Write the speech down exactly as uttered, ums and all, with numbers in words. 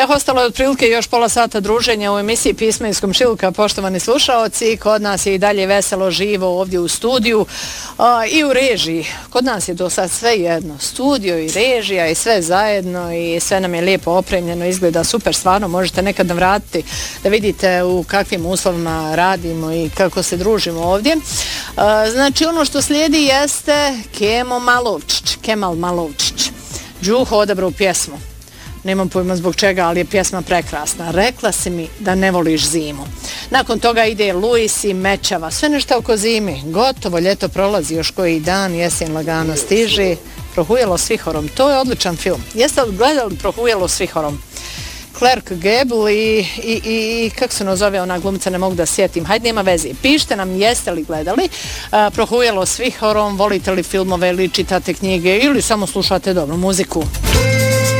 Evo, ostalo je otprilike još pola sata druženja u emisiji Pisma iz komšiluka, poštovani slušaoci. Kod nas je i dalje veselo, živo ovdje u studiju a, i u režiji. Kod nas je do sad sve jedno. Studio i režija i sve zajedno i sve nam je lijepo opremljeno, izgleda super, stvarno možete nekad nam vratiti da vidite u kakvim uslovima radimo i kako se družimo ovdje. A, znači ono što slijedi jeste Kemo Malovčić, Kemal Malovčić. Đuho odabrao pjesmu. Nemam pojma zbog čega, ali je pjesma prekrasna. Rekla si mi da ne voliš zimu. Nakon toga ide Luis i Mečava. Sve nešto oko zimi. Gotovo, ljeto prolazi još koji dan, jesen lagano stiže. Prohujelo s vihorom. To je odličan film. Jeste li gledali Prohujelo s vihorom? Clark Gable i, i, i kako se nazove ona glumica, ne mogu da sjetim. Hajde, nema veze. Pišite nam jeste li gledali a, Prohujelo s vihorom, volite li filmove ili čitate knjige ili samo slušate dobru muziku.